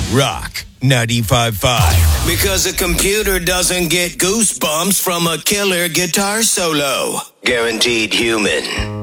Rock 95.5. Because a computer doesn't get goosebumps from a killer guitar solo. Guaranteed human.